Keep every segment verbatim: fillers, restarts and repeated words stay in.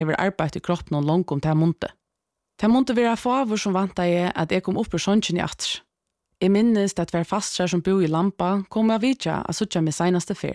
över arbete i kroppen och långt om det här månte. Det månte vara favor som vantade jag att jag kom upp ur sången i atter. Jag minns att var fastrar som bor i lampa kom jag vidja att sucha med senaste fer.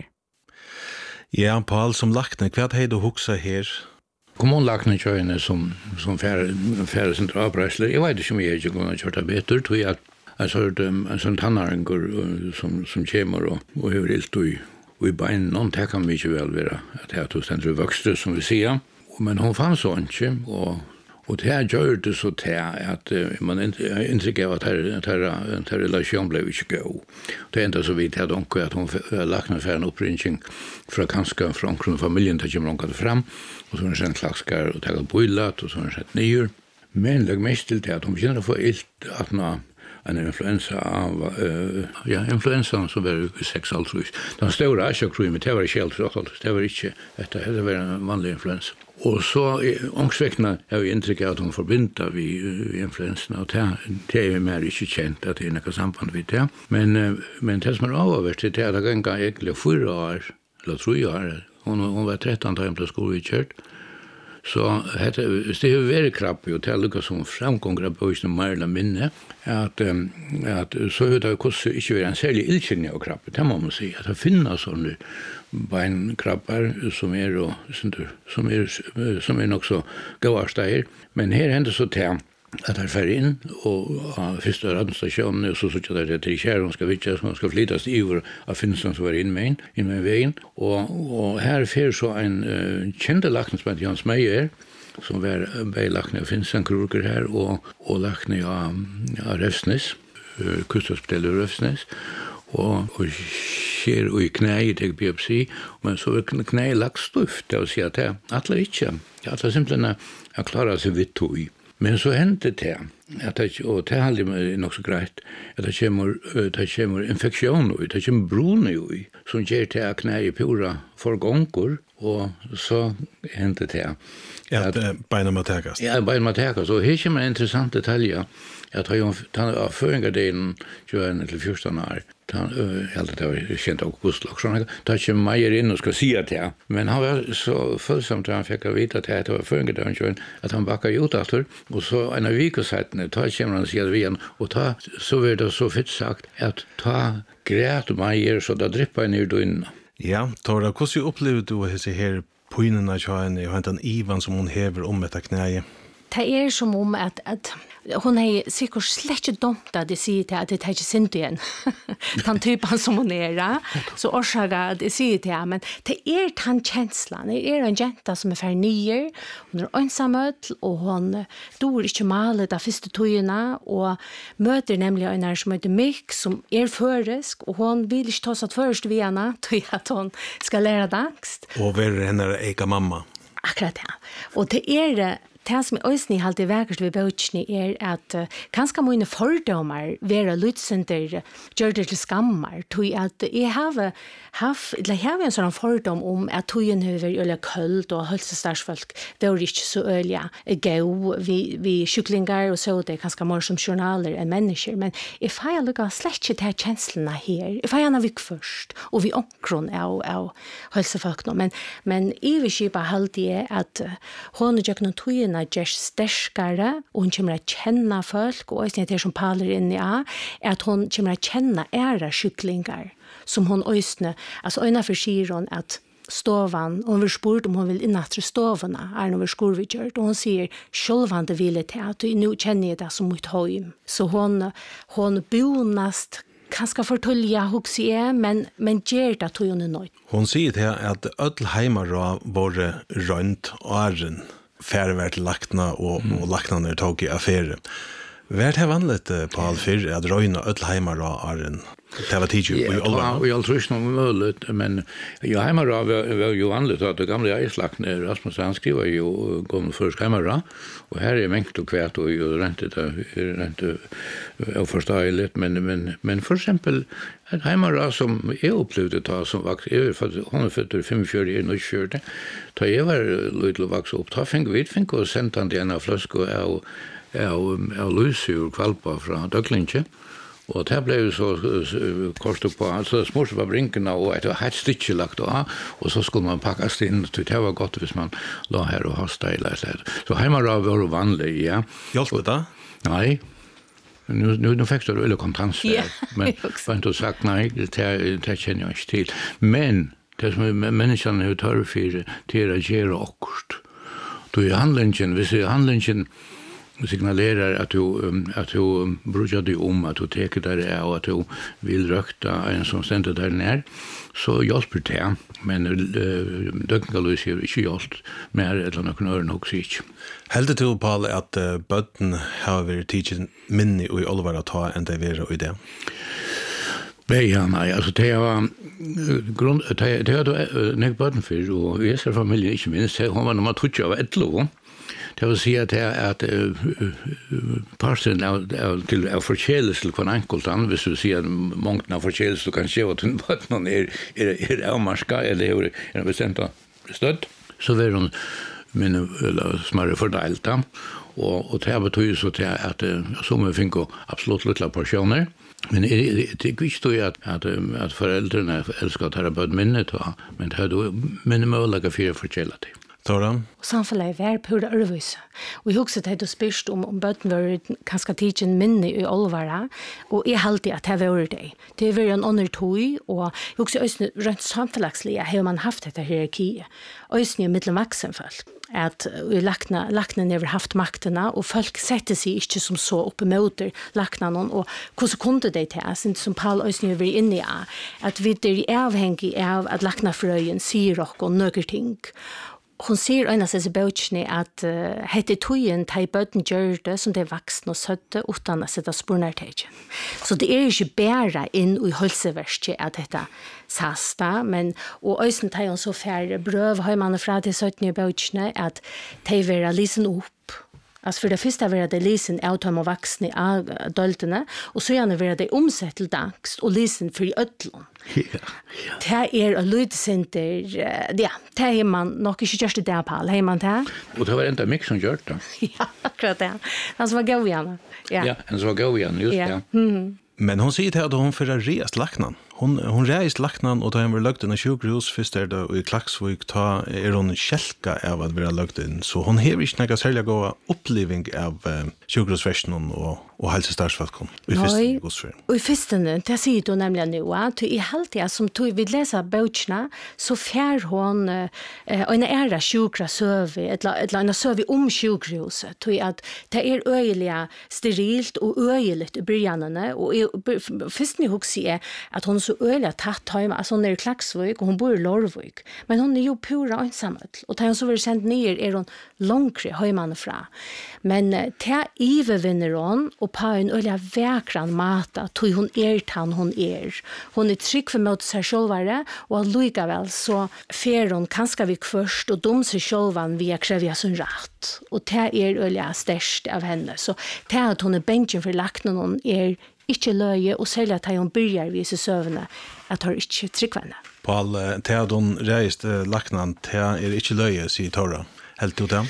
Ja, Paul, som lakne, hva er det du husker her? Kommunlakne kjøyene som, som færre sin drapræsler, jeg vet ikke om jeg ikke kunne kjørt det bedre, tror jeg at jeg så hørte en sånn tannaringer som, som kommer og, og hører ilt og, og i beinen, noen det kan vi ikke vel være, at jeg tog stendt vokste, som vi sier, men hun fann så ikke, og Og det her gjør det så til at uh, man inntrykk av at denne relasjonen ble ikke god. Det enda så vidt at onke at hun lagt ned for en oppringning fra kanskje fra omkring familien til kommer onke fram, og så har hun sendt klakskar og taget bøylet, og så har hun sendt nyer. Men legg mest til til at hun begynner å få ilt at nå en influensa av, uh, ja, influensa som var i seks altrus. Den store asjakruim, det var ikke helt rått, det var ikke, dette det var en vanlig influensa. Og så ångsvekkene har vi inntrykk av at hun forbindet vi, vi influensene, og det, det er jo mer ikke kjent at det er noe samband vi det. Men, men det som er overvært til det er at det ganger egentlig fyra år, eller tro år, hun, hun var tretton da hun ble skolevikjørt. Så hette, hvis det er veldig krabbig, og det er lukket som framgånger på hvis det mer eller minne, at, at så er det hvordan ikke være en særlig ildkjenning av krabbig, det må man si, at det finnes sånne beinkrabbar som er, og, som er, som er nok så gåvarsteier, men her hender så til at her fer inn, og av første radiostasjonen, og så så det er til kjære, hun skal vitja, hun skal flytas i over av Finnsland som var inn med inn, inn med veien, og, og her fer så en uh, kjente lakne som heter Jans Meier, som var beilakne av Finnsland, kroker her, og, og lakne av, av Røfsnes, uh, kusthospitalet Røfsnes, og, og skjer og i knæi til biopsi, men så er knæi lagt stuft, det vil si at det er alle ikke, at det er simpelthen å klare seg vidt tog. Men så hendte det, at det, og det er aldri nok så greit, at det kommer, det kommer infeksjon ut, det kommer brune ut, som gjør til at knæi pura for gonger, og så hendte det. Ja, at beina må tekast. Ja, beina må tekast, og her kommer en interessant detalj, at han av føringadelen tjueen til fjorton år, han helt det var kjent august og sånn. Da kommer Meier inn og skal si at det, men han var så følsomt da han fikk å vite at det var føringadelen tjueen, at han bakket ut etter, og så en av vikesettene, da kommer han og sier det igjen, og da så var det så fitt sagt, at ta græt Meier, så da dripper jeg ned døgnene. Ja, Tora, hvordan opplevde du disse her poinene av henne, og hentan Ivan som hun hever om etter knæet? Det er som om at, at hon är sikkert slett ikke dumt at det sier til at det er ikke sint igjen. Den typen som hon er, så årsaker at det sier til, men det er den kjenslan. Det er en jenta som er ferdig nye, hun er ensamhet, og hun dår ikke malet av første togene, og møter nemlig en her som heter Mick, som er føresk, og hun vil ikke ta seg først ved henne, til at hun skal lære dangst. Og være henne eka mamma. Akkurat ja. Og det er det som er også alltid verkest ved bøtjene er at uh, ganske mange fordommer være lydsenter gjør det til skammer. Tog at jeg har haft, eller jeg har en sånn fordom om at togen har vært øyelig køld og helsestarsfolk var ikke så øyelig gau vi, vi kyklinger og så det er ganske mer som journaler enn mennesker. Men jeg får lukket slett ikke til kjenslene her. Jeg får gjerne vik først, og vi omkron av, av helsefolk nå. Men, men jeg vil ikke bare halde jeg at uh, hun gjør noen togene gjør sterskere, og hun kommer å kjenne folk, og også det som paler inn i A, er at hun kommer å kjenne ære syklinger, som hun også, altså øynene sier hun at stovan, og hun vil spurt om hun vil innatre stovene, er noe skolvidgjørt, og hun sier, sjølvande vil jeg til, at nå kjenner jeg det som mitt høym. Så hun, hun bonast kanskje fortølja hos jeg, men, men gjør det til hun er nøyd. Hun sier til at ødel heimer var rønt åren, færvært lakna og, mm. og laknane tog i affære. Hva er det vanligt på all fyrre at røyna ødelheimar og åren? Det var tidlig i Olva. Ja, og jeg tror ikke noe mulig, men ja, heimar var jo vanligt at det gamle eislakne, Rasmus han skriver jo kom først heimar, og her er mengt og kvært og rentet og forståelig, men, men, men for eksempel et heimar som jeg opplevde ta som vaks, jeg er født femogfjøruti, er nøytjørt, da jeg var løy til å vokse opp, da fikk vi fikk og sendt han til en av fløsk og av av Lucy og Kvalpa fra Døklinje. Og det ble jo så kort opp på, så smurte på brinkene, og et var helt stykke lagt av, og så skulle man pakkes inn, og det var godt hvis man la her og hosta i leit. Så heimarra var jo vanlig, ja. Hjelp det da? Nei. Nu, nu, nu fikk du veldig kontanser, Ja, men bare du sagt nei, det, det kjenner jeg ikke til. Men det som menneskene har tørre for, det er å gjøre akkurat. Du er handlingen, hvis er handlingen, signalerar att du um, att du um, brukar dig om att du tar där och att du vill rökta en som ständer där ner så hjälper det men uh, dökngalus är inte hjälpt mer eller någon annan också inte. Helt det till Paul att uh, button har vi teaching minni och allvar att ta en det vara i det. Ja, nej, alltså det var grund det det hade nek button för och vi är familjen inte minst hon var nummer två av ett lov. Det vil si at, at uh, uh, parten av, av, til, av forskjellelse på en enkelt annen, hvis du sier at mångten av forskjellelse du kan se at hun er, er, er avmarska, eller er, er bestemt støtt, så vil hun minne, eller smørre fordelt. Og, og det betyr så til at uh, som vi finner absolutt litt porsjoner, men det er ikke viktig at, at, at foreldrene elsker å ta bød minnet, men det er jo minne mulig for forskjellet til. Tora? Og samfunnet er pura ørvis. Og jeg husker at jeg spørst om, om bøtten var kanskje tidsen minne i olvara, og jeg halte at det var det. Det var en annen tog, og jeg husker også rundt samfunnslige har man haft dette hierarkiet. Også i middelmaksenfolk. At vi lakna, lakna never haft maktena, og folk setter seg ikke som så oppe møter lakna noen, og hvordan kunne det til, som Paul også var inne i, at vi er avhengig av at lakna frøyen sier og nøkker ting. Hon ser øyne seg i bøtjene at uh, hette tøyen ta i bøten gjør det som det er vaksen og søtte uten å sette spornertegjen. Så det er ikke bare inn i hølseverket at dette sasta, men og øyne ta jo så færre brøv har man fra til søtten i bøtjene at de vil lisen opp. Altså for det første var det lisen av dem og vaksne av døltene, og så gjerne var det omsett til dagst og lisen for i ødlån. Ja, ja. Det er en lydsenter, ja, det er man nok ikke gjørst i det, Paul, har man det? Og det var enda mye som gjør det. Ja, akkurat det. Han som var gav igjen. Ja, Ja, en som var gav igjen, just ja. det. Mm. Men hon sier til at hon får reist laknan. Hon, hon reist laknan, og da hun var løgt inn i sjukhus, først er det i Klaksvik, da er hon kjelka av at vi har løgt inn. Så hon har ikke nekka særlig god oppleving av uh, sjukhusversjonen og, og helsestarsvalken. Nei, og i fyrstene, det sier du nemlig nå, at i halte jeg som tog, vi leser bøtjene, så fjær hon uh, en æra sjukra søvi, et eller annet søvi om sjukhuset, tog at det er øyelig sterilt og øyelig i brygjannene, og i fyrsten jeg husker er at hon er så øyelig tatt hjemme, altså hun er i Klaksvik, og hun bor i Lorvik, men hun er jo pura ensamhet, og da hun så var sendt ned, er hun langere hjemme fra. Men uh, til ivervinner hun, og på en øyelig vekran mata, tog hun er tann hun er. Hun er trygg for mot seg sjølvare, og allikevel så fer hun kanskje vi først, og dom seg sjølvan via krevja sin rett. Og det er øyelig størst av henne. Så det at hun er bensjen for lakten hun er ikke løye, og selv at hun begynner vise søvende, at hun ikke trygg henne. Paul, det at hun reist laknan, det er ikke løye, sier Tora. Helt du det?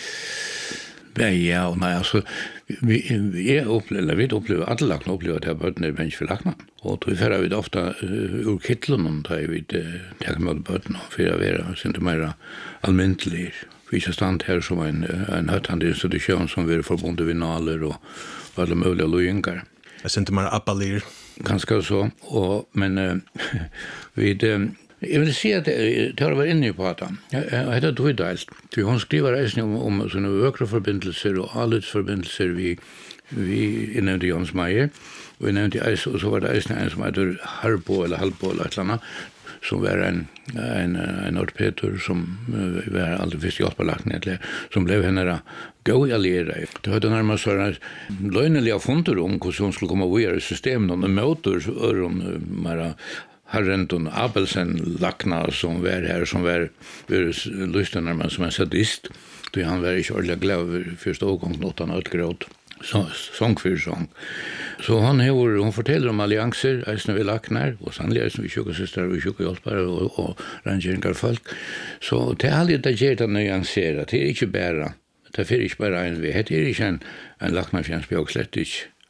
Ja, og nei, altså, vi, vi opplever, vi opplever, alle lakna opplever at jeg bøtten er bensj for lakna. Og då fører vi ofta uh, ur kittlen, da vi uh, tenker med bøtten, for å være sint mer almindelig. Vi er stand her som en, en høttende institusjon som vi er forbundet vinaler og alle mulige løyengar. Jeg synes mer abbalir. Ganske så, og, men uh, vi uh, jeg vil si at det har vært inne på at jeg heter Dvidalt. Hun skriver reisning om, om sånne økre forbindelser og allutsforbindelser vi, vi innevnte Jans Meier, og vi nevnte eis, og så var det eisning en som heter Harbo eller Halbo eller et eller annet, som var en, en, en ortopeder som uh, var aldri først hjelpelagt nedlig, som ble henne gå i alliere. Det hadde nærmest vært løgnelige funter om hvordan hun skulle komme videre i systemet, og møter øren mer Harrenton Abelsen lakna som var her, som var, var lysten nærmest som en sadist, då han var ikke ordentlig glad over første årgang åttan utgråd. Sång for sång. Så han, hever, han forteller om allianser, eisne vi laknar, og sannlig eisne vi tjukkasøstere, vi tjukkahjelpere og, og rangeringar folk. Så det er aldri det gjør det nyansere, det er ikke bare, det er ikke bare en vi, det er ikke en, en laknarfjensbjørg slett ikke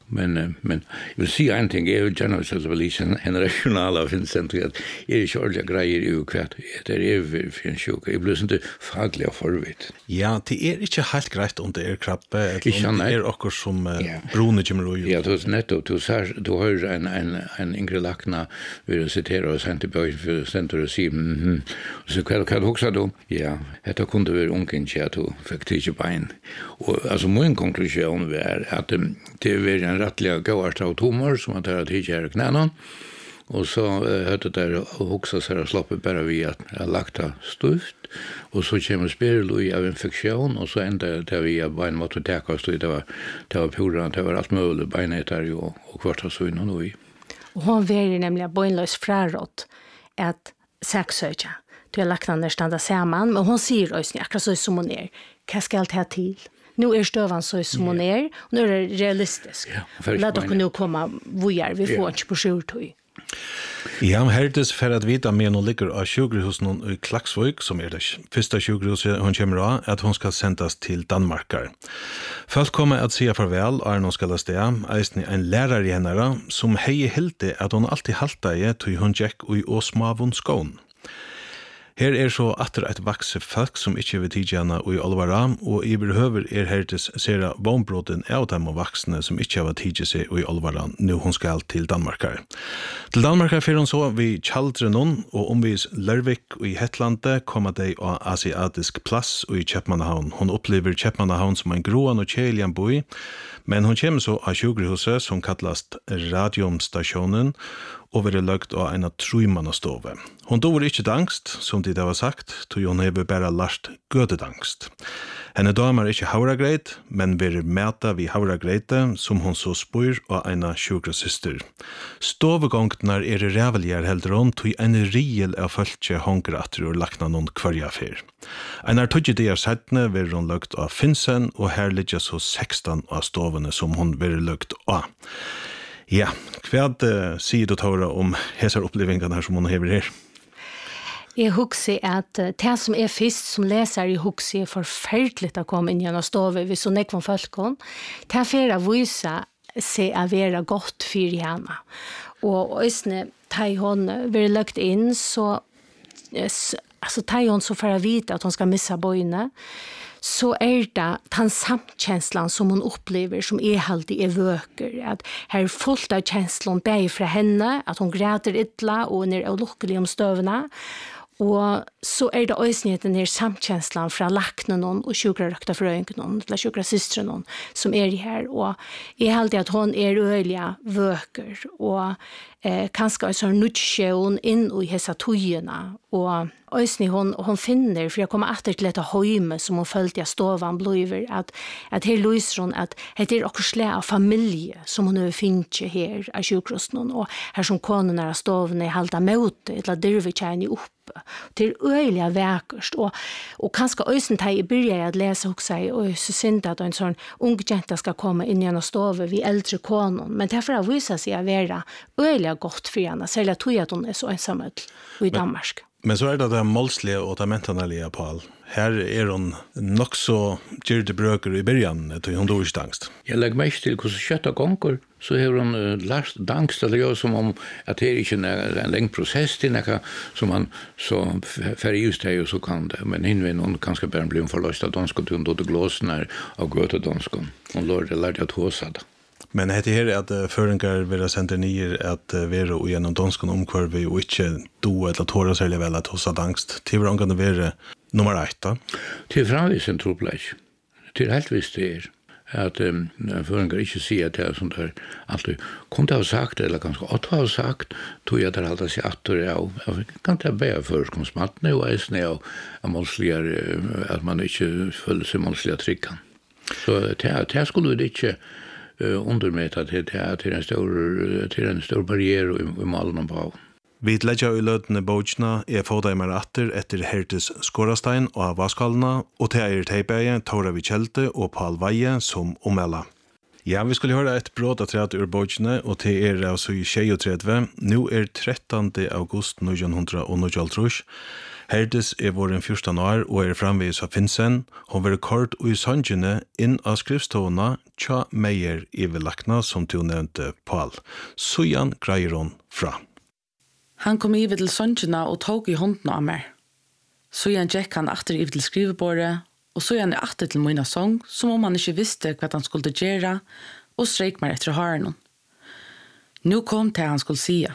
Men men jag vill säga en ting, jag vill gärna säga att det är en rational av Vincent att är det själva grejer i kvart. Det är för en sjuk. Jag blir inte faglig förvitt. Ja, det är inte helt grejt om det är krabbe eller det är också som brune kommer ju. Ja, det är netto du säger du hör en en en Ingrid Lackna vill citera och sent på för center och se mhm. Så kan kan också då. Ja, det kunde vara onkenkärt och faktiskt bein. Och alltså min konklusion är att det är en rättliga gåart av tumor som man tar att hitja knäna. Och så hörde det också så här sloppe bara vi att lakta stuft. Och så kommer spiruloi av infektion och så ända där vi var en mått att täcka oss. Det var, det var pura, det var allt möjligt, beinetar och, och kvarta så innan och i. Och hon väljer nämligen bönlös fraråt att saksöka. Du har lagt den standa samman, men hon säger också akkurat så som hon är. Vad ska allt här till? Nu är stövan så som hon är, och nu är det realistiskt. Ja, låt oss nu komma vojar, vi får inte på sjurtøy. Ja, herdes för att vita mer hon ligger av sjukhuset i Klaksvik, som är det första sjukhuset hon kommer av, att hon ska sändas till Danmarkar. Folk kommer att säga farväl och hon ska läsa eisen en lärare i henne som hej hilde att hon alltid halta i till hon gick i Osmavon skån. Her er så atter et vakse folk som ikke vil tidgjerne i Olvara, og i behøver er hertes sera vognbroten av dem og vaksne som ikke har tidgjert seg i Olvara, nå hun skal til Danmarkar. Til Danmarkar fyrir hun så vi Kjaldrenon, og omvis Lørvik og i Hettlande kommer de av asiatisk plass og i Kjeppmannahavn. Hun opplever Kjeppmannahavn som en groan og kjelian boi, men hun kommer så av sjukhuset som kallast Radiumstationen, og være løgt av en trymannastove. Hun dover ikke dangst, som de var sagt, tog hun hever bare lært gødedangst. Henne damer ikke havragreit, men være mæta vi havragreit, som hun så spør av en sjukrasyster. Stovegångtnar er rævelgjær heldur hun, tog en riel av følge hongrater og lakna noen kvarja fyr. En er togje dier settene være hun løgt av Finsen, og her ligger så sekstan av stovene som hun være løgt av. Ja, hva uh, sier du, Tora, om hesar opplevingene her som hun hever her? Jeg husker at uh, det som er først som leser i husker er forferdelig å komme inn gjennom stove hvis hun ikke var folkene. Det er for å vise seg å være godt for henne. Og også da hun blir lagt inn, så, altså, da hun så for å vite at hun skal missa bøyene, så er det den samkjenslan som hun opplever som er alltid er vøker. At her er fullt av kjenslan bare fra henne, at hun græter ytla og hun er ulykkelig om støvene. Og så er det også den her samkjenslan fra laknen og sjukrarøkta frøyngen, eller sjukrasystren som er her. Og jeg er alltid at hun er øyelige vøker, og eh, kanskje også har nutsjøen inn i hessa tøyene. Og Øysni hon hon finner för jag kommer åter till ett höjme som hon följt jag stovan blöver att att här lyser hon att det är också slä av familj som hon nu finns här av sjukrosten och här som konen är stoven i halta mot eller dirvitjärni upp till öliga verkost och och kanske ösen ta i börja att läsa också och så synd att en sån ung jenta ska komma in i en stove vid äldre konen men därför har visat sig att vara öliga gott för henne särskilt att hon att hon är så ensam i Danmark. Men så er det det målslige og det mentanalige, Paul. Her er hun nok så gyrde brøker i byrjan, til hun dår ikke dangst. Jeg legger mest til hvordan kjøtta gonger, så har hun uh, lært dangst, eller jo som om at det er ikke er en lengre prosess til noe som han så færre just her, og så kan det. Men hinvinn, hun kanskje bare bli forløst av dansk, og hun dåde glåsen her av gøte dansk. Hun lærte at håsa det. Men det her er at uh, føringar vil sende nyer at uh, være og gjennom danskene omkvarvi og ikke do eller tåra særlig vel at hos dangst. Til hver omgang være nummer ett da? Til framvis en tropleik. Til helt visst det er at um, føringar ikke sier at det er sånt her alltid kunne ha sagt eller kanskje åtte ha sagt tog jeg der alltid seg atter av kan det be førskomstmattene og eisne av målslige at man ikke føler seg målslige trykkan. Så det skulle det ikke Uh, undermeta til, til, til, en stor, til en stor barriere i, i malen på. Vi legger i løtene bøtjene er fådeimer atter etter Hertes Skårastein og av Vaskalene, og til eier Teipeie, Tora Vikjelte og Paul Veie som ommelder. Ja, vi skulle høre et bråd av treet ur bøtjene, og til er altså i tjuetredve. Nå er trettende august nittenhundranittiotre. Herdes er våren fjorton år og er framvis av Finsen. Hon var kort og i sannsjene inn av skrivstående tja meier iverlakna som du nevnte, Paul. Sujan greier hon fra. Han kom iver til sannsjene og tog i hånden av meg. Sujan gikk han atter iver til skrivebordet, og Sujan er atter til mina sång, som om han ikke visste hva han skulle gjøre, og streik meg etter haren. Nå kom til han skulle sige.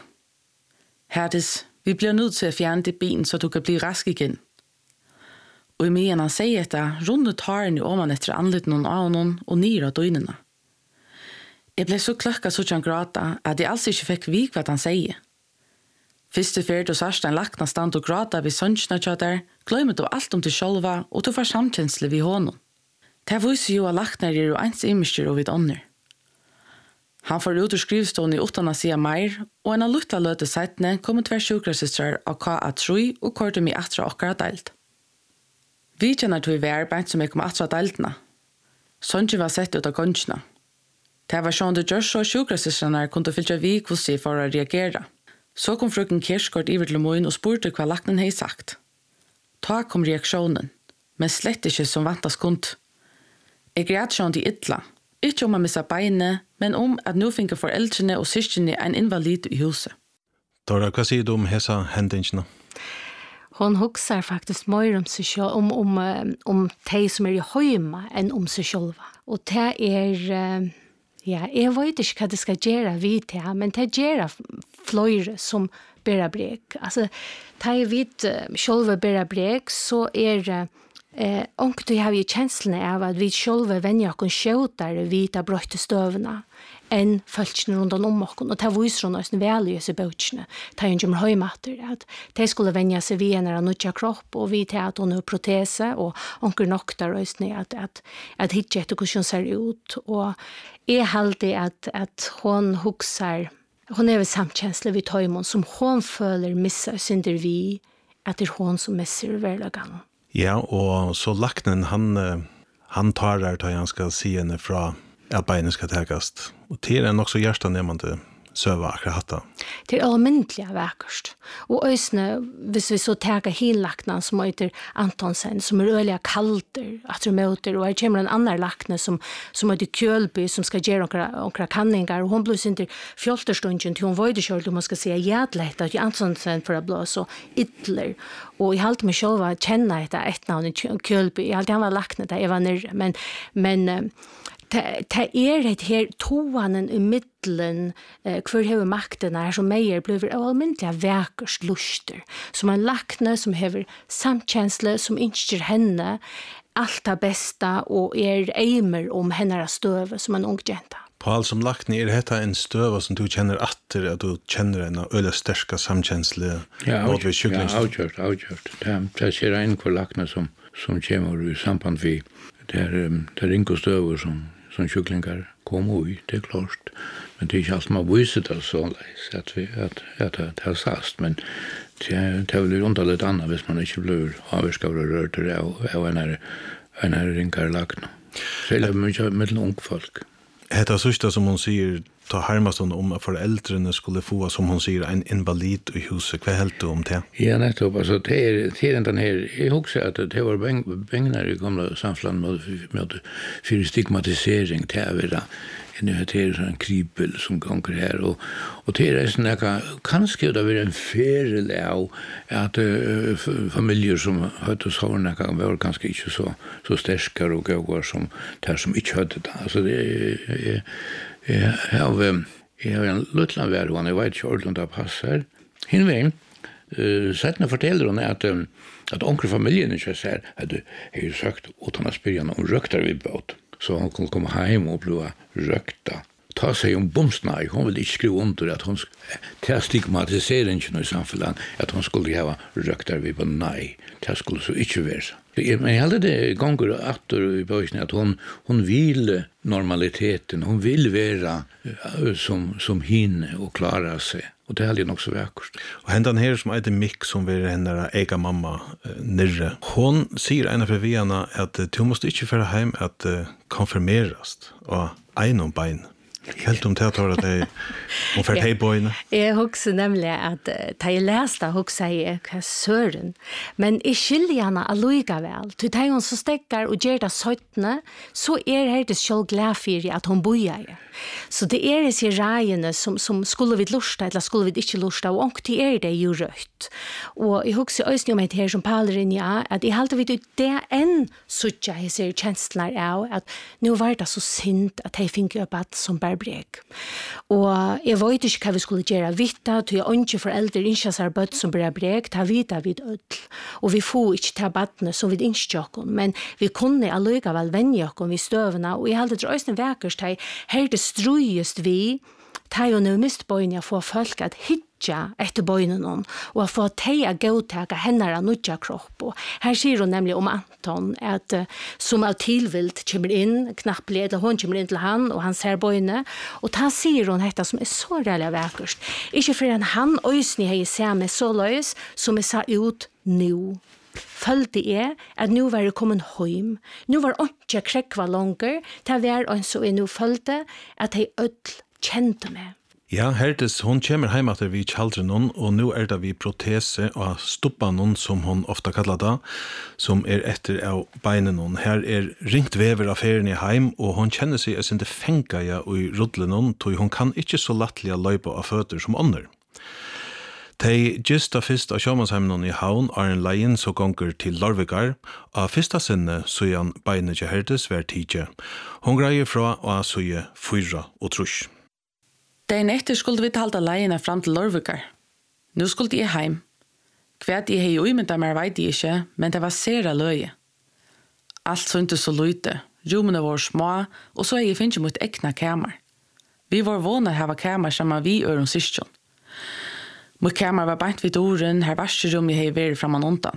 Herdes, vi blir nødt til å fjerne til bilen så du kan bli rask igen. Og i medan han sier dette, rundet haren i oman etter anlitt noen av noen og nyr av døgnene. Jeg ble så kløkka så han gråta at jeg alls ikke fikk vik hva han sier. Fyrste ferd og Sarstein lakna stand og gråta vid sønnsna tjater, gløymet du alt om til sjolva og du får samkjensle vid hånden. Det viser jo at laknar er jo ens imister og vid ånder. Han får ut ur skrivstående utan å si mer, og en av lukta løte seitene kommer tver sjukrasistrar av K A tre og korte med atra okkara deilt. Vi kjenner til vi er beint som jeg kom atra deiltene. Sånn var sett ut av gongene. Det var sånn det gjør så sjukrasistrarna kunne fylle vi hvordan for å reagere. Så kom frøken Kirskort iver til moen og spurte hva laknen hei sagt. Ta kom reaksjonen, men slett ikke som vantas kunt. Jeg greier sånn til ytla. Ikke om å missa beinet, men om at nå finner foreldrene og syskene en invalid i huset. Dora, hva sier du om hesa hendingene? Hon huxar faktiskt mer om sig själv, om, om, om, om de som är i höjma än om sig själva. Och det är, ja, jag vet inte vad det ska göra vid det, men det gör flöjre som bära brek. Alltså, det är vid själva bära brek så är det Eh, och då har vi känslan av att vi själva vänjer oss skjuter vita brötte stövna än fölkna runt om oss. Och det visar hon oss väl i sig bötterna. Det är ju inte mer höjmatter. Att de skulle vänja sig vid en av nutja kropp och vid att hon har proteser och onker noktar oss ner att, att, att hitta ett hur hon ser ut. Och är alltid att, att hon huxar, hon är väl samkänsla vid höjmon som hon följer missar synder vi att det är hon som missar väl gång. Ja, og så laknen, han, han tar der til han skal si henne fra at beinet skal takast. Og til er nok så hjertanemmende søva akkurat hatta. Det er almindelig verkerst. Og øysene, hvis vi så tager hinlaknen som heter Antonsen, som er øyelig kalter, at du møter, og her kommer en annen lakne som, som heter Kjølby, som skal gjøre noen kanninger, og hun blir sin til fjolterstunden til hun vøyde kjølt, og man skal si jædleit, at Antonsen for å bli så ytler. Og jeg halte meg selv å kjenne etter et navn i Kjølby. Jeg halte han var lakne der, jeg var nere, men, men det er et her toanen i middelen eh, hver hever makten er som meier blir almindelig verkerst luster. Som en lakne som hever samkjensle, som innskjer henne alt det beste og er eimer om henne støve som en ung jenta. Paul, som lakne, er dette en støve som du kjenner atter, at du kjenner en øyla sterska samkjensle? Ja, avgjørt, ja, avgjørt, avgjørt. Det, det ser en hver lakne som, som kommer i samband vi. Det er, det er inga støver som som kyklingar kommer ut, det er klart. Men det er ikke alt man viser det så at vi at, at, at det er sast, men det, det blir rundt litt annet hvis man ikke blir avvirket og rørt av, av en her, en her ringar lagna. Så det er mye mellom ung folk. Hetta sista som hon sier, ta Hermansson om at foreldrene skulle få, som hon sier, en invalid i huset. Hva helt du om det? Ja, nettopp. Altså, det er, det er den her, jeg husker at det var bengner i gamle samfunn med, med for stigmatisering til å være en det en kribel som ganger her, og, og det er sånn at kanskje det var en ferel av at uh, familier som høyde oss hårene var kanskje ikke så, så sterskere og gøyere som det som ikke høyde det. Altså det er, jeg har en liten vær, og jeg vet ikke ordentlig om det passer. Hinveien, uh, settene forteller hun at, um, at onkel familien ikke ser, at du har sagt, utan å spørre om røkter vi båt. Så hon kunne komme hjem og bli røkta. Ta seg om bomsnai, hon ville ikke skrive under at hon til stigmatiseringen i samfunnet, at hon skulle ha røkta vi på nei. Det skulle så ikke være. Men jeg hadde det ganger atter i bøysene at hon, hon vil normaliteten, hon vil være som, som henne og klare seg. Og det er nok så vekkert. Og hendan her som heter Mick, som vil henne ega mamma uh, nirre, hon sier en av viana at uh, du måste ikke føre hjem at uh, konfirmerast og einom bein. Helt om det att det och för hej boyna. Jag huxar nämligen att ta jag läste huxar jag sören. Men i skiljarna alluga väl. Du tar hon så stäckar och ger det sötne så är det det själv glädje att hon bojar. Så det är det sig rejene som som skulle vi lusta eller skulle vi inte lusta och det är det ju rött. Och jag huxar ösnum med här som Paulin ja att jag håller vid det en sucha jag ser känslan är att nu var det så sint att jag fick upp att som bärbrek. Och jag vet inte vad vi skulle göra vita till jag inte föräldrar inte så bött som bärbrek ta vita vid öll. Och vi får inte ta battne som vid instjocken men vi kunde alluga väl vänja oss vi stövna och jag hade det ösnen verkast här här det strujest vi ta ju nu mist boina få folk att hitja efter boinen och få teja godtaga hennar nutja kropp och här ser hon nämligen om Anton att uh, som av tillvilt kommer in knappt eller hon kommer in till han och han ser boine och ta ser hon detta som är så rälla vackert inte för en han ösni hej ser med så lös som är så ut nu följde är att nu var det kommen hem. Nu var inte kräckva långer. Det var en så är nu följde att jag öll kände mig. Ja, herdes, hon kommer hem etter vi kjaldre noen, og nå er det vi protese og stoppa noen, som hon ofta kallar det, som er etter av beinen noen. Her er ringt vever av ferien i heim, og hon kjenner seg as inte fenga ja i rudle noen, tog hon kan ikke så lattelig løypa av føtter som ånder. Tei gista fyrst av Sjåmansheimnon i Havn er en leien så gonger til Larvikar, av fyrsta sinne sujan beinet ikke herdes hver tidje. Hon greier fra og er suje fyra og trus. Dagen etter skulle vi talta leiene fram til Larvikar. Nå skulle jeg heim. Kvært jeg hei uimenta mer veit jeg ikke, men det var sera løye. Alt så inte så lite. Rummene var små, og så jeg finnes mot ekna kamer. Vi var vana hava kamer sammen vi øren syskjon. Mot kamer var beint vid oren, her varsrum jeg hei vært framan undan.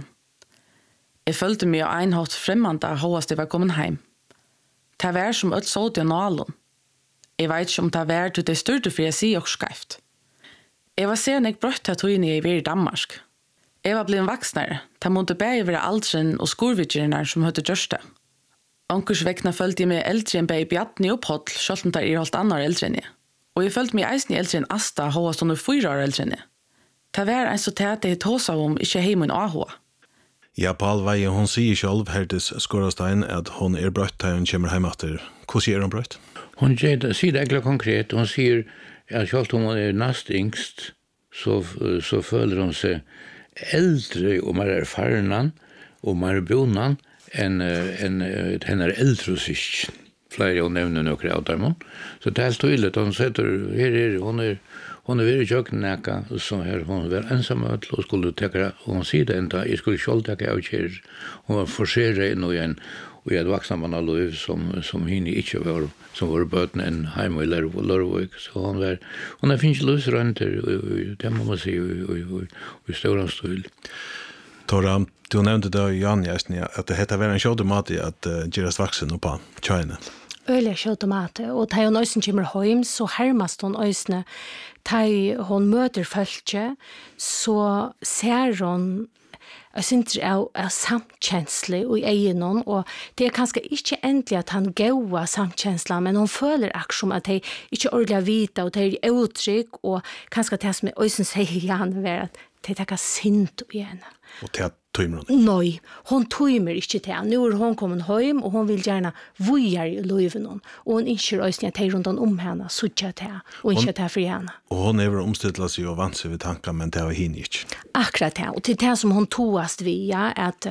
Jeg følte meg og einhatt fremmanda hoast jeg var kommet heim. Det var som ødt såt i nalen. Jeg vet ikke om det var til det styrte for jeg sier og skreft. Jeg var sen jeg brøtt til tøyne jeg var i Danmark. Jeg var blitt vaksnere, det måtte bare være aldren og skorvidgjerne som høtte gjørste. Onkers vekna følte jeg meg eldre enn bare bjattene i opphold, selv om det er holdt andre eldre enn jeg. Og jeg følte meg eisen eldre enn Asta, hoast under fyra år eldre enn jeg. Det var en så tæt jeg tåsa om ikke hei min ahoa. Ja, Paul Veie, hon sier selv, Herdes Skårastein, at hon er brøtt da hun kommer hjemme etter. Hvordan er hun brøtt? Hon sier det egentlig konkret. Hon sier at selv om hon er nast yngst, så, så føler hon seg eldre og mer erfaren og mer bonan enn en, henne er eldre sysk. Flere hun nevner noen av dem. Så det er helt tydelig. Hon setter, her er, hon er Hon är väldigt jockenäka så här hon var ensam och skulle ta och hon säger ända jag skulle själv ta ut här. Hon var förserad nu igen och jag vuxna man alltså som som hinner inte var som var böten en hem i Lörvik så hon var hon har finns lös runt det man måste se och och stora stul. Tora, du nämnde då Jan Jäsni att det heter väl en showtomat att uh, geras vuxen och på China. Öliga showtomater och tar hon ösen kommer hem så härmast hon ösne tar hon möter fölkje så ser hon jag syns av samkänsla och egen och det är kanske inte äntligen att han goa samkänsla men hon följer aktion att det inte ordentligt vita och det är uttryck och kanske det som ösen säger igen är att det är sint igen. Och det tøymer hon? Nei, hon tøymer ikke til. Nå er hon kommet hjem, og hon vil gjerne vujer i løyven hon. Og hon innskjer også at jeg rundt om henne, suttje til, og ikke til for henne. Og hon er vel omstidlet seg og vant seg ved tanker, men det var henne ikke. Akkurat det, og til det som hon toast via, at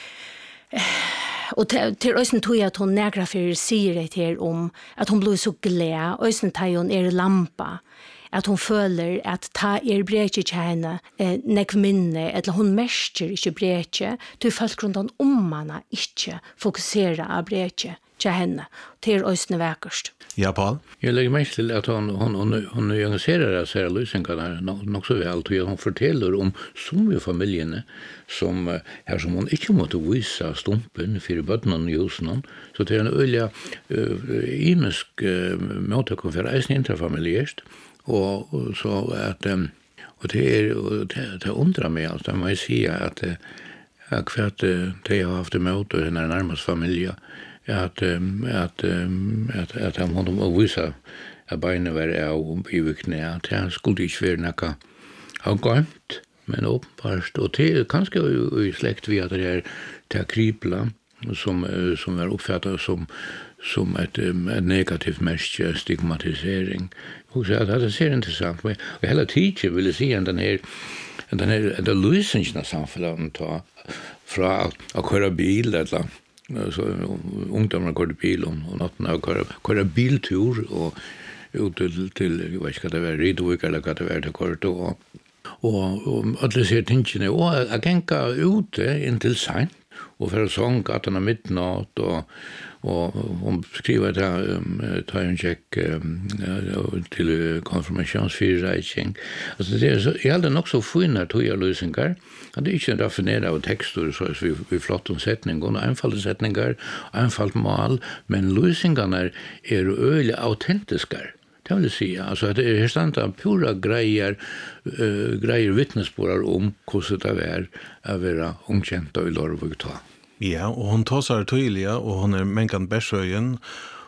og til, til også tog jeg at hon negra for sier det her om at hon blir så glad, også til hon er lampa, at hon føler at ta er breke til henne eh, nekv minne, eller hon merker ikke breke, til folk rundt om henne ikke fokuserer av breke til henne. Det er også vekkerst. Ja, Paul? Jeg legger mest til at hon, hon, hon, hon nyanserer seg løsninger nok, nok så vel, og hon forteller om så mye familiene som her som hon ikke måtte vise stumpen for bøttene og jusen, så det er en øyelig uh, imensk uh, måte å være eisen intrafamiliert, og, og så at um, og det er det, det undrar meg altså, det må jeg si at at hvert uh, de har haft møte og henne nærmest familie at at at at han måtte må vise at beina var av i vikne at han skulle ikke være noe han gømt, men åpenbart og til kanskje i slekt vi at det er til kripla som som er oppfattet som som ett et negativt merke stigmatisering. Och så att det ser intressant ut. Och hela tiden vill se den här den här den lösningen samfällan ta från att köra bil eller så ungdomar kör bil och natten och köra köra biltur och ut till till jag vet inte vad det är Ridvik eller vad det är det kort och och och alla ser tingene och jag gänga ute in till sein och för sång att den midnatt och och hon skriver där tar en check till konfirmationsfirräkning. Alltså det är så jag hade nog så fina toja lösningar. Det är inte raffinerade av texter så vi vi flott omsättning och einfalda sättningar, einfalt mal, men lösningarna är är öliga autentiska. Det vill säga alltså att det är stanta pura grejer uh, grejer vittnesbörd om hur det är att vara ungkänt i Lorvik. Ja, og hon tåsar tydliga og hon er mengan Bersøyen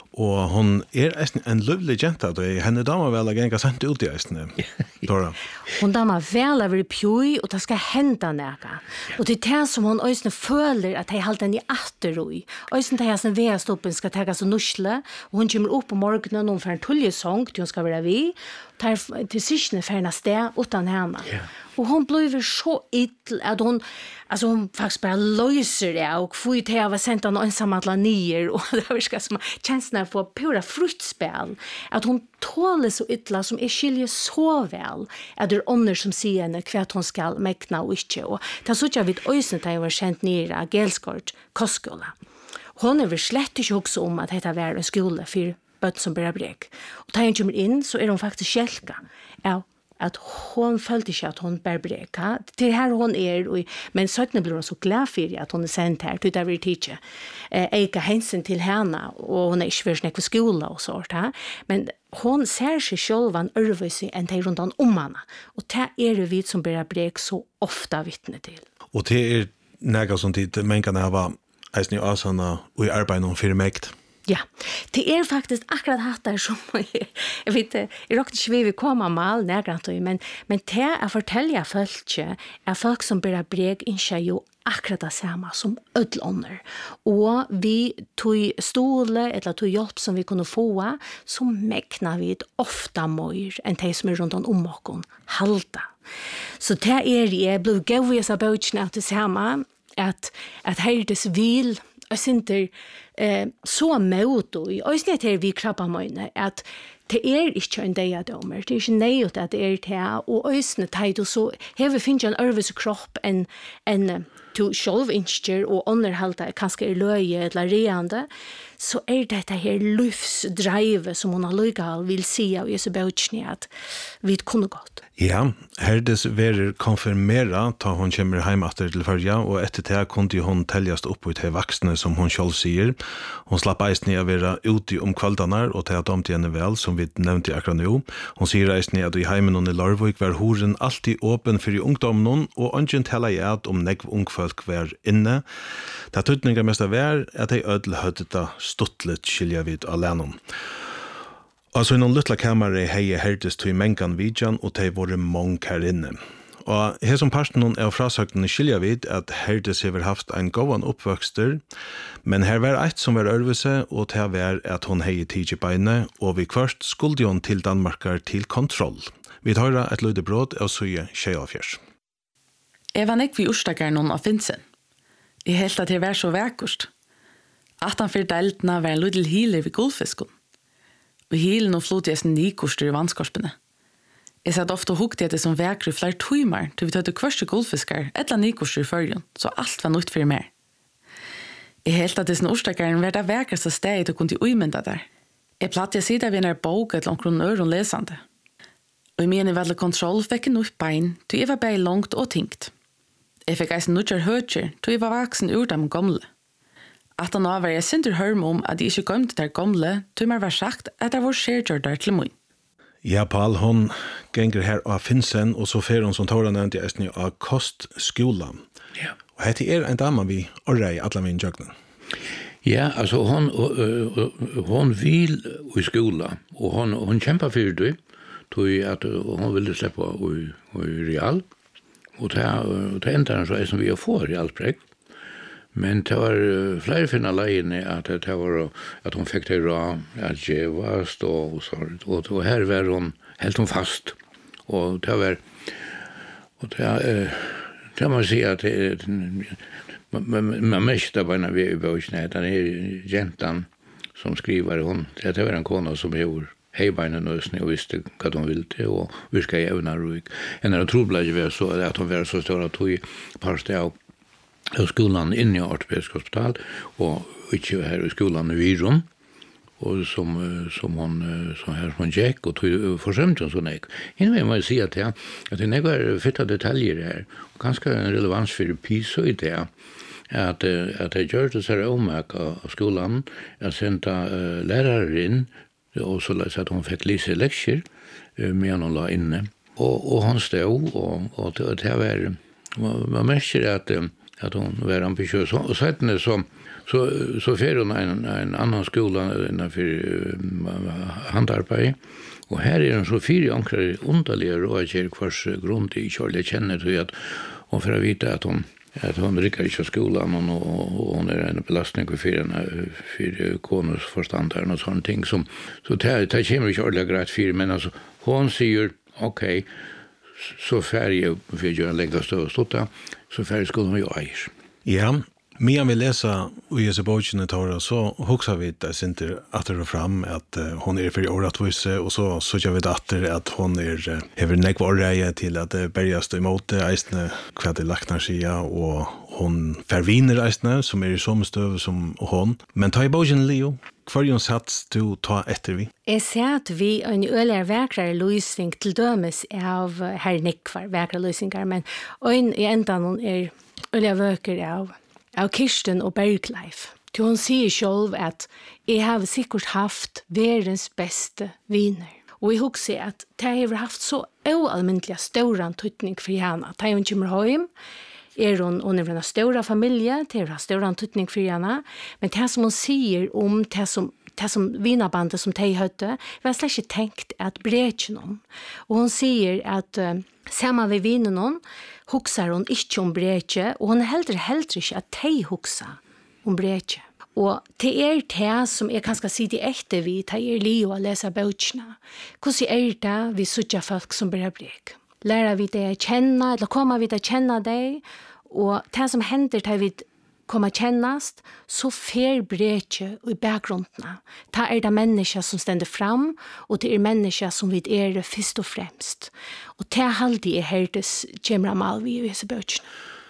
og hon er en lovlig jenta, og henne dama vel er genga sent ut i eisne. Tora. Hon dama vel er pjui, og det skal henda nega. Og det er det som hon øysne føler at hei halt den i atteroi. Øysne til hessen veastoppen skal tega så nusle, og hon kommer opp på morgenen, og hon får en tuljesång til hon skal være vi, tar til sysne færna sted utan henne. Yeah. Og hon blir så ill at hon, alltså hon faktiskt bara löser det och får ju till att vara sent och ensamma nier och det verkar som känslan för pura fruktspel att hon tåler så illa som är skiljer så väl att det är ånder som säger henne kvart hon ska mäkna och inte och det så jag vet ösnet att jag var känt nere av Gelskort kostskola. Hon är väl slett inte också om att detta var en skola för böt som börjar brek. Och tar hon kommer in så är hon faktiskt kälka. Ja. Att hon följde inte att hon bär breka. Det här hon är, och, men sötne blir hon så glad för att hon är sänd här, till där vi teacher. Eh, Eka hänsen till henne, och hon är inte för snäck skola och sånt här. Men hon ser sig själv en örvelse än det runt om henne. Och det är det vi som bär brek så ofta vittne till. Och det är något som tid man kan ha eisen i asana och i arbeid om för mäkt. Ja, det är faktiskt akkurat hatt där som jag vet inte, jag råkade inte vi vill komma mal närgrant men men det är fortälja folk är folk som börjar breg inte ju akkurat det samma som ödlånder. Och vi tog stole eller tog hjälp som vi kunde få så mäknar vi ofta mer än det som är runt om oss halta. Så det är det blev gåvis av bötchen till samma att att heldes vil jag synter eh så mot och jag snett här vi krabba mina att det är inte en dag att omr det är inte nejt att det är det och ösne tid och så har vi finns en örvis kropp en en to själv inster och underhålla kanske är löje eller reande så är det det här livsdrive som hon har legal vill se och så bouchni att vi kunde gott. Ja, herdes verer konfirmera ta hon kommer hem efter till förja och efter det kunde hon täljas upp ut till vuxna som hon själv säger. Hon slapp eisne att vara ute om kvällarna och ta dem till henne väl som vi nämnde akkurat nu. Hon säger eisne att i hemmen och i Lorvik var horen alltid öppen för ungdomen och ingen tala i att om nekv ungfolk var inne. Det tutningar mest av är att de ödel hade det stuttlet skilja vid alene. Altså i noen lilla kamera hei herdes til mengan vidjan og de våre mång her inne. Og her som parten er frasøkene skilja vid at herdes har haft en gåvan oppvøkster, men her var eit som var ørvise og det var at hon hei tidsi beine og vi kvart skulde hon til Danmarkar til kontroll. Vi tar et løyde bråd av Søye Kjeiafjers. Jeg var nekk vi urstakar noen av Finsen. Jeg helt at det var så vekkust. At han fyrir deltna var en løydel hiler vid gullfiskon. Og hilen og flot jeg sin nikoster i vannskorpene. Jeg satt ofte og hukte etter som vekru flere timer til vi tøtte kvørste gullfiskar etla nikoster i førjen, så alt var nytt for mer. Jeg helt at det sin orstakaren var det vekraste stedet og kunne uimynda der. Jeg platt jeg sida ved en bok eller omkron øron lesande. Og i min vedle kontroll fikk jeg nytt bein til jeg var bare langt og tingt. Jeg fikk eisen nødjar høtjer til jeg var vaksen ur dem gamle. At han var jeg synder hørm om at jeg ikke gømte der gamle, til meg var sagt at det var skjergjør der til mun. Ja, Paul, hon ganger her av Finsen, og så fer hon som tar nevnt i Østny av kostskola. Ja. Og hette er en dame vi orrei i alle min jøgnen. Ja, alltså hon hon vill i skola och hon hon kämpar för det. Tror att hon ville släppa i i Real. Och det det ändrar så är som vi får Real projekt. Men det var flera fina lägen att det var att hon fick det då att ge var stå och så och då här var hon helt hon fast. Och det var och det det man säga att man man mesta på när vi är på snä den är gentan som skriver hon det var en kona som gjorde hejbeinen och snö och visste vad hon ville och vi ska ävna ruik en av trobladje var så att hon var så stor att hon parstade av skolan inne i ortopedisk hospital och inte här i skolan i Virum och som som hon som här från Jack och tog försömte hon så nek. Innan man säga att jag att det är fitta detaljer här och ganska en relevans för piso i det att att det gör det så här omak av skolan att sända lärare in och så läsa att hon fick läsa lektioner med hon la inne och och hon stod och och det här var man märker att att hon var ambitiös och sen så så så fer hon en en annan skola för uh, handarbete och här är hon så fyra ankrar underliga och ger kvars grund i Charlie känner till att hon för att veta att hon att hon rycker i skolan och, och hon är en belastning för en för konus förstandaren och sånt ting som så det det kommer inte ordentligt grejt för men alltså hon säger okej okay, så färg för jag lägger stå stotta så färg skulle hon ju äger. Ja, men vi läsa och ge sig boken tar så huxar vi det synter att det fram att uh, hon är för orättvise och så så gör vi det att hon är uh, över näck var reje till att det uh, börjas emot det isne kvad lacknar sig och hon förvinner isne som är i samma stöv som hon men ta i boken Leo kvarjon sats du ta efter vi. Jag ser att vi en öliga verkrar lösning till dömes av herr Nickvar verkrar lösningar men en i ändan hon är öliga verkar av av Kirsten och Bergleif. Till hon säger själv att jag har säkert haft världens bästa viner. Och jag huxar att jag har haft så oallmäntliga stora tutning för henne. När hon kommer hem är hon under en stora familj, det har stora tutning för henne. Men det som hon säger om det som det som vinarbandet som de hade, vi har släck inte tänkt att breka någon. Och hon säger att uh, samma vid vinen någon, huxar hon inte om breke, och hon heller heller inte att de huxar om breke. Og det er det som jeg kanskje sier det ekte vi, det er livet å lese bøkene. Hvordan er det vi sørger folk som blir brek? Lærer vi det å kjenne, eller kommer vi til å kjenne det? Og det som hender til vi kommer kjennast, så fer breke i bakgrunden. Det er det mennesker som stender fram, og det er mennesker som vi er først og fremst. Og det er alltid jeg hørtes kommer mal vi i disse bøkene.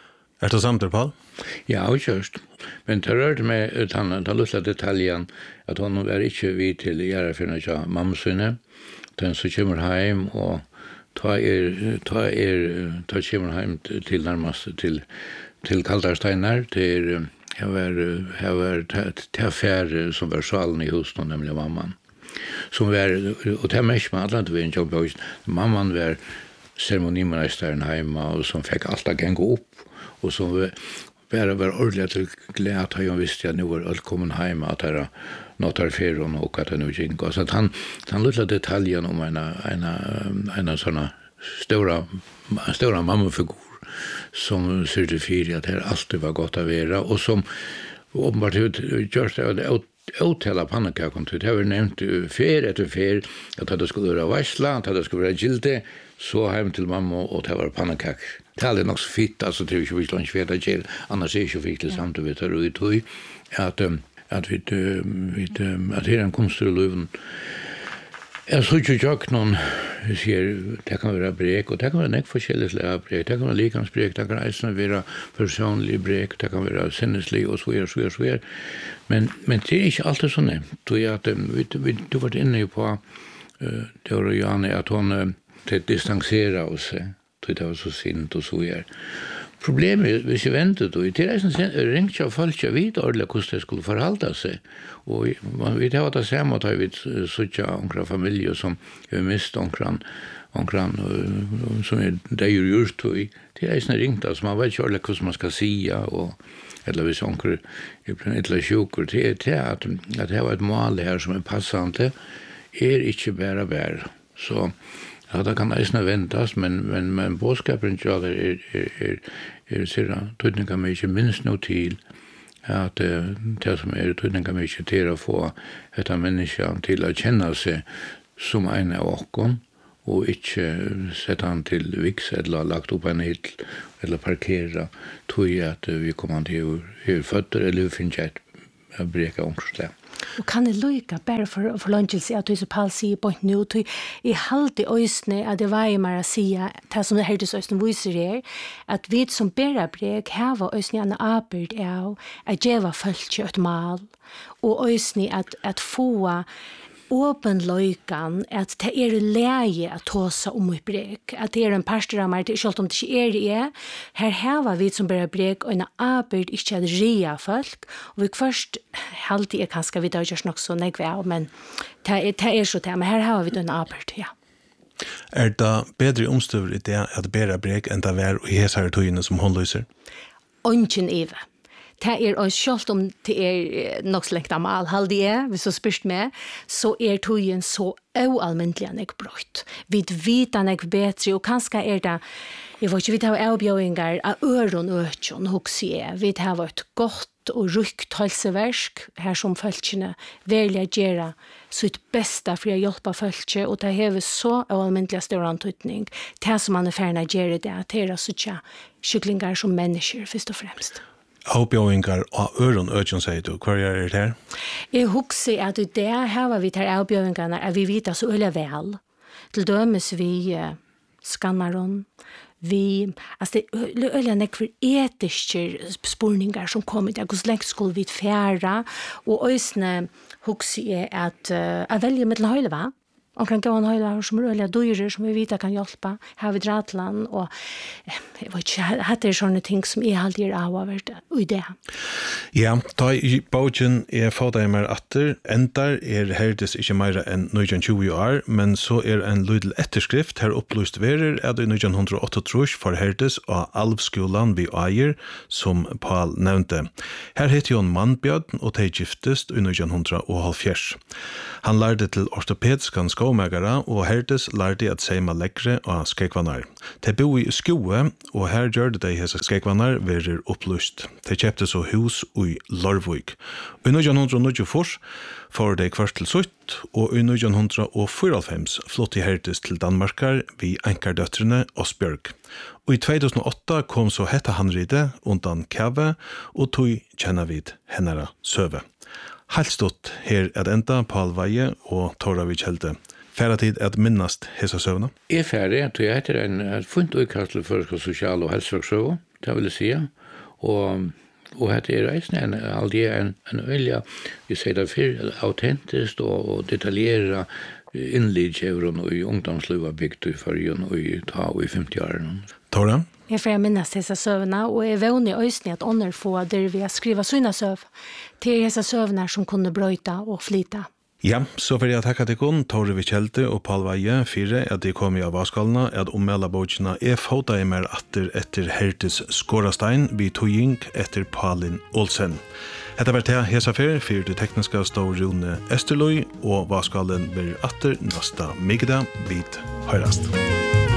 Er det samt, Paul? Ja, og kjørst. Men det rørte meg den, den lustige detaljen at hun er ikke vidt til å gjøre for noe mamsene. Den som kommer hjem og ta er, ta er, ta kommer hjem til nærmest til, til Kaldarsteiner, til jeg var, jeg var til affære som var salen i huset, nemlig mamman. Som var, og det er mest med alle vi en jobb på huset. Mamman var ceremoniministeren hjemme, og som fikk alt å genge opp, og som var, var ordentlig til glede at han visste at nå var alt kommet hjemme, at det er noe av ferien og at det nå gikk. Så han, han lukte detaljen om en, en, en sånn stora, stora mammafigur som syrte fyra att det alltid var gott att vara och som uppenbart görs det åtala pannekakon till det har vi nämnt fer efter fer att det skulle vara varsla att det skulle vara gilde så hem till mamma och det var pannekak det är nog så fitt alltså det är ju inte lunch veta gel annars är ju fitt samt vet du ut hur att att vi vi att det är en konstruerlöven. Jag såg ju jag någon ser det kan vara brek och det kan vara näck forskjelliga brek det kan vara likans brek det kan alltså vara personlig brek det kan vara sinneslig och så är så är så är men men det är inte alltid så nej då jag att vi vi du var inne på det var ju Janne att hon det distansera oss det var så sint och så är Problemet, hvis jeg ventet, og til reisen ringte jeg folk jeg vidt ordentlig hvordan det skulle forholde seg. Og vi tar det samme at vi sitter omkring familier som har mistet omkring, omkring som er det gjør gjort. Og til reisen ringte oss, man vet ikke ordentlig hvordan man skal si, og eller hvis omkring er et eller annet sjukker, til at, at det var et mål her som er passende, er ikke bare bare. Så ja, det kan eisne ventas, men, men, men bådskapen er, er, er, er, er sier tøyninga mykje minst nå til at det, det som er tøyninga mykje til å få et av menneskene til å kjenne seg som en av åkken, og ikke sette han til viks eller lagt opp en hit eller parkere, tog at vi kommer til å føtter eller finne et breka omkring. Og kan det lykke bare for, for lønnelse at du så Paul sier på nå, at i halvt i øyne at det var mer å si det som det hørtes øyne viser er, at vi som bærer brek har øyne en arbeid av at jeg var følt et mal, og øyne at, at få åpen løykan, at det er leie at ta seg om i brek, at det er en pastor av meg, selv om det ikke er det er, her har vi som bare brek, og en arbeid ikke at rea folk, og vi først, alltid er kanskje vi da gjørs nok så negve av, men det er, det er så det, men her har vi en arbeid, ja. Er det bedre omstøver i det at bære brek enn det var i hesare tøyene som hun løser? Ongen Eve. Det er og selv om det er nok så lengt av mal, halde jeg, hvis du spørst meg, så er tøyen så oalmyndelig enn jeg brøtt. Vi vet enn jeg bedre, og kanskje er det, jeg vet ikke, vi tar avbjøringer av øren og øtjon, hos jeg. Vi tar et godt og rykt helseversk, her som følgene velger å gjøre sitt beste for å hjelpe følgene, og det har så oalmyndelig større antydning. Det som man er ferdig å gjøre det, det er altså ikke skyklinger som mennesker, først og fremst. Avbjøringar og øron øtjon, sier du. Hva er det her? Jeg husker at det her vi tar avbjøringarna er vi vet så øyla vel. Til dømes vi uh, skannaren, vi, altså det er øyla nekver etiske spurningar som kommer til hvordan lengt skulle vi færa, og øysene husker jeg at uh, jeg velger med til høyla, va? Og kan gå en høyla som er øyla dyrer som vi vet kan hjelpe, her ved Dratland, og jeg vet ikke, det er sånne ting som jeg alltid er avhåvert i det. Ja, da i bauten er fadeimer atter, endar er herdes ikke mer enn nitton tjúgu år, men så er en lydel etterskrift her opplyst verer at i nitton åttaogtrýss for herdes av Alvskolan vi eier, som Paul nevnte. Her heter Jon Mannbjørn, og de giftest i nitton hálvfjerds. Han lærte til ortopediske skåmegere, og herdes lærte at seima lekkere av skekvannar. De bo i skoe, og her gjør det de hese skekvannar verer opplyst. De kjøpte så hus i Lorvik. I nitton níggjuogfýrs får de kvart til sutt, og i nitton fýraoghálvfems flott i herdes til Danmarkar vi enkardøtrene Osbjørg. Og i två tusen og åtta kom så hette han ride undan kave, og tog kjenner vid hennara søve. Helt stått her er enda Paul Veie og Tora Vichelde. Færatid er minnast hesa søvna? Jeg er ferdig, at jeg heter en funnet utkastel for sosial- og helseverksøv, det vil jeg si. Og, og heter er reisende en, aldri en, en øyla, vi sier det for, autentisk og, og detaljera innlidskjevren og i ungdomslivet bygd i fargen og i ta og i femti årene. Tora? Jeg får minnes disse søvnene, og jeg vågner i øyne at ånder få der vi har skrivet søvnene søv til disse søvnene som kunne brøyta og flyta. Ja, så vil jeg takke til kun, Tore Vichelde og Paul Veie, fire, at de kom i av avskalene, at ommelde bøkene er foteimer atter etter Hertes Skårastein, vi togjink etter Paulin Olsen. Hetta var til Hesafer, for det tekniske stod Rune Esterløy, og avskalen blir atter neste migdag, vidt høyrast.